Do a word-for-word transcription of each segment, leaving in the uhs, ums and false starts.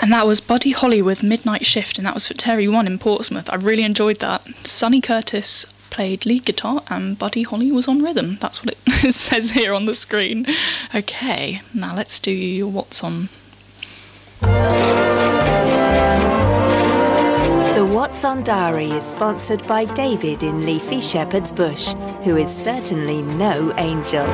And that was Buddy Holly with Midnight Shift, and that was for Terry One in Portsmouth. I really enjoyed that. Sonny Curtis played lead guitar and Buddy Holly was on rhythm. That's what it says here on the screen. Okay, now let's do your What's On. The What's On Diary is sponsored by David in Leafy Shepherd's Bush, who is certainly no angel.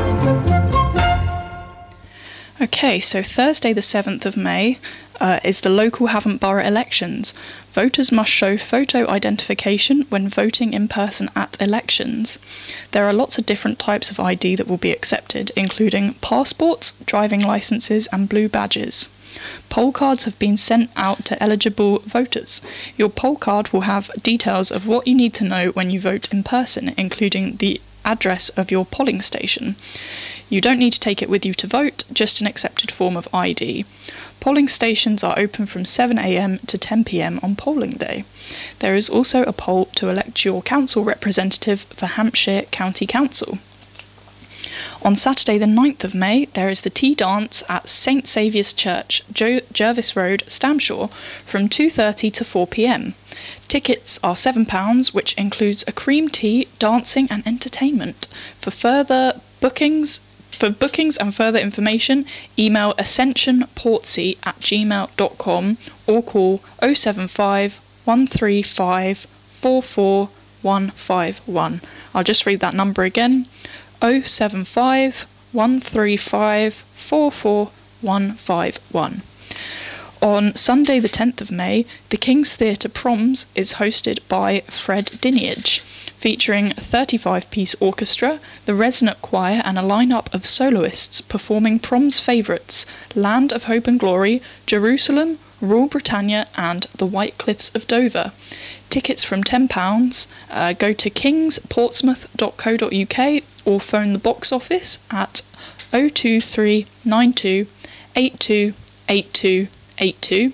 Okay, so Thursday the seventh of May uh, is the local Havant Borough elections. Voters must show photo identification when voting in person at elections. There are lots of different types of I D that will be accepted, including passports, driving licences and blue badges. Poll cards have been sent out to eligible voters. Your poll card will have details of what you need to know when you vote in person, including the address of your polling station. You don't need to take it with you to vote, just an accepted form of I D. Polling stations are open from seven a m to ten p m on polling day. There is also a poll to elect your council representative for Hampshire County Council. On Saturday the ninth of May, there is the tea dance at St Saviour's Church, jo- Jervis Road, Stamshaw, from two thirty to four p m. Tickets are seven pounds, which includes a cream tea, dancing and entertainment. For further bookings, For bookings and further information, email ascensionportsea at gmail dot com or call oh seven five, one three five, four four one five one. I'll just read that number again, oh seven five, one three five, four four one five one. On Sunday the tenth of May, the King's Theatre Proms is hosted by Fred Diniage, featuring a thirty-five piece orchestra, the Resonant Choir and a lineup of soloists performing Proms favourites Land of Hope and Glory, Jerusalem, Rule Britannia and The White Cliffs of Dover. Tickets from ten pounds. Uh, go to kings portsmouth dot co dot uk or phone the box office at oh two three nine two eight two eight two eight two.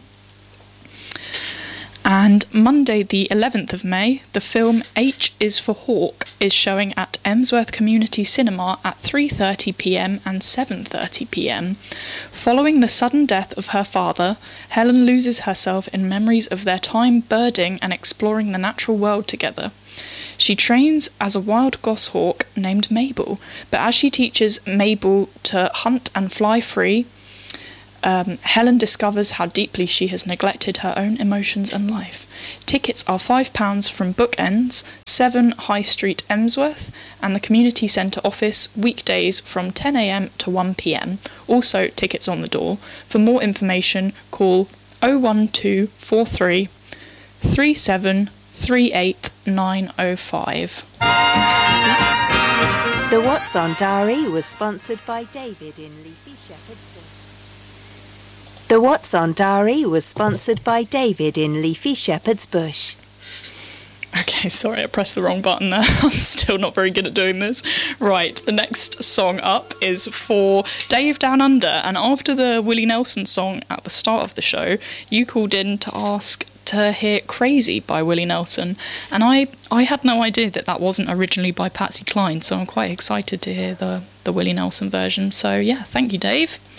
And Monday the eleventh of May, the film H is for Hawk is showing at Emsworth Community Cinema at three thirty p m and seven thirty p m. Following the sudden death of her father, Helen loses herself in memories of their time birding and exploring the natural world together. She trains as a wild goshawk named Mabel, but as she teaches Mabel to hunt and fly free, Um, Helen discovers how deeply she has neglected her own emotions and life. Tickets are five pounds from Bookends, seven High Street, Emsworth, and the Community Centre office weekdays from ten a m to one p m. Also, tickets on the door. For more information, call oh one two four three, three seven three eight nine oh five. The What's On Diary was sponsored by David in Leafy Shepherd's Bush. The What's On Diary was sponsored by David in Leafy Shepherd's Bush. Okay, sorry, I pressed the wrong button there. I'm still not very good at doing this. Right, the next song up is for Dave Down Under, and after the Willie Nelson song at the start of the show, you called in to ask to hear Crazy by Willie Nelson, and I, I had no idea that that wasn't originally by Patsy Cline, so I'm quite excited to hear the, the Willie Nelson version. So yeah, thank you, Dave.